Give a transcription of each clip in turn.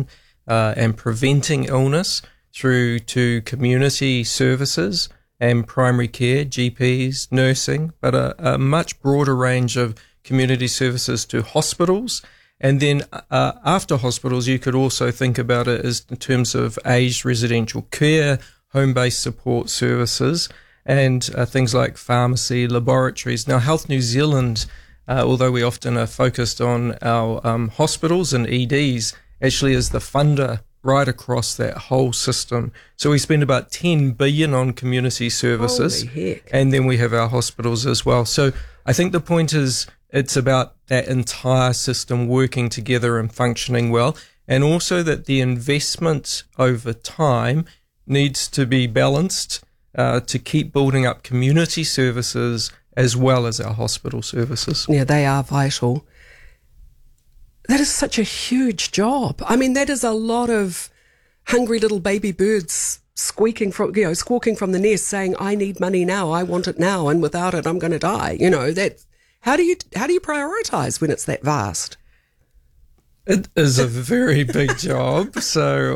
prevention and preventing illness through to community services and primary care, GPs, nursing, but a much broader range of community services to hospitals. And then after hospitals, you could also think about it as in terms of aged residential care, home-based support services, and things like pharmacy, laboratories. Now, Health New Zealand, although we often are focused on our hospitals and EDs, actually is the funder right across that whole system. So we spend about $10 billion on community services. Holy heck. And then we have our hospitals as well. So I think the point is it's about that entire system working together and functioning well, and also that the investment over time needs to be balanced to keep building up community services as well as our hospital services. Yeah, they are vital. That is such a huge job. I mean, that is a lot of hungry little baby birds squawking from the nest saying, I need money now, I want it now, and without it I'm going to die. How do you prioritize when it's that vast? It is a very big job. So,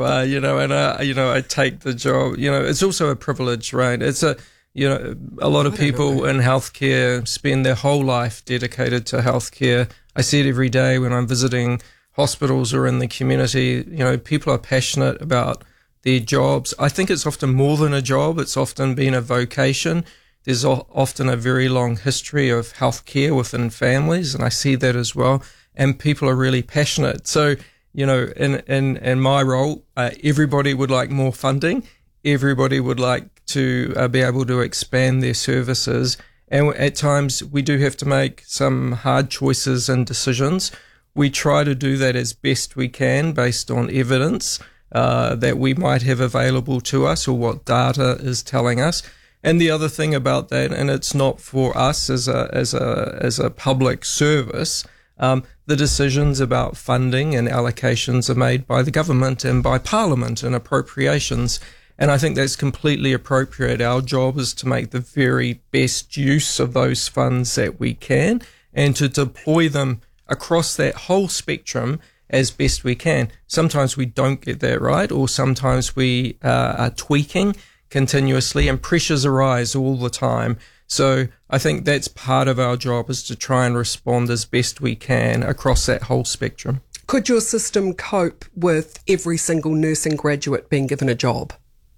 I take the job, it's also a privilege, right? It's a lot of people in healthcare spend their whole life dedicated to healthcare. I see it every day when I'm visiting hospitals or in the community. People are passionate about their jobs. I think it's often more than a job. It's often been a vocation. There's often a very long history of healthcare within families, and I see that as well. And people are really passionate. So, in my role, everybody would like more funding. Everybody would like to be able to expand their services. And at times we do have to make some hard choices and decisions. We try to do that as best we can based on evidence that we might have available to us or what data is telling us. And the other thing about that, and it's not for us as a public service, the decisions about funding and allocations are made by the government and by Parliament and appropriations. And I think that's completely appropriate. Our job is to make the very best use of those funds that we can and to deploy them across that whole spectrum as best we can. Sometimes we don't get that right, or sometimes we are tweaking continuously and pressures arise all the time. So I think that's part of our job, is to try and respond as best we can across that whole spectrum. Could your system cope with every single nursing graduate being given a job?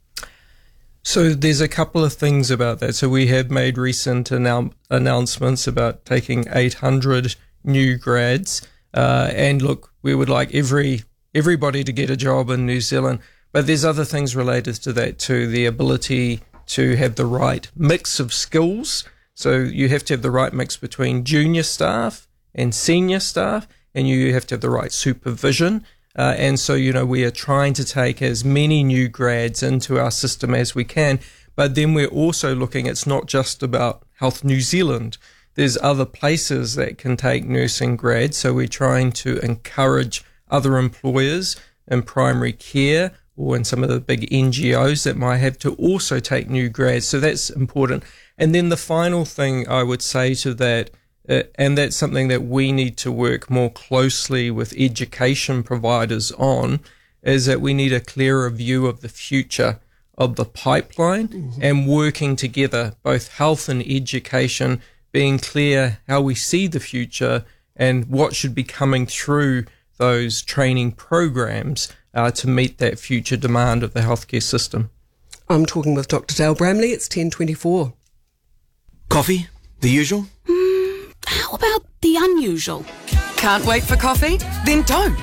So there's a couple of things about that. So we have made recent announcements about taking 800 new grads. And look, we would like everybody to get a job in New Zealand. But there's other things related to that too, the ability to have the right mix of skills. So you have to have the right mix between junior staff and senior staff, and you have to have the right supervision. And so, we are trying to take as many new grads into our system as we can. But then we're also looking, it's not just about Health New Zealand. There's other places that can take nursing grads. So we're trying to encourage other employers in primary care or in some of the big NGOs that might have to also take new grads. So that's important. And then the final thing I would say to that, and that's something that we need to work more closely with education providers on, is that we need a clearer view of the future of the pipeline and working together, both health and education, being clear how we see the future and what should be coming through those training programs to meet that future demand of the healthcare system. I'm talking with Dr. Dale Bramley. It's 10:24. Coffee? The usual? How about the unusual? Can't wait for coffee? Then don't.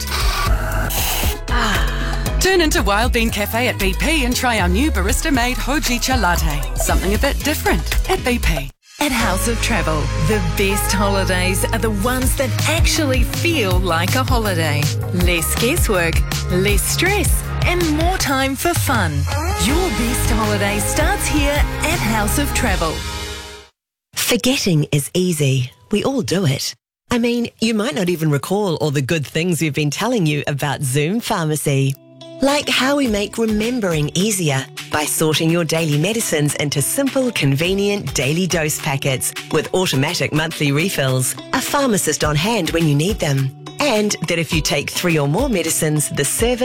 Turn into Wild Bean Cafe at BP and try our new barista-made Hojicha latte. Something a bit different at BP. At House of Travel, the best holidays are the ones that actually feel like a holiday. Less guesswork, less stress, and more time for fun. Your best holiday starts here at House of Travel. Forgetting is easy. We all do it. I mean, you might not even recall all the good things we've been telling you about Zoom Pharmacy. Like how we make remembering easier by sorting your daily medicines into simple, convenient daily dose packets with automatic monthly refills, a pharmacist on hand when you need them. And that if you take 3 or more medicines, the service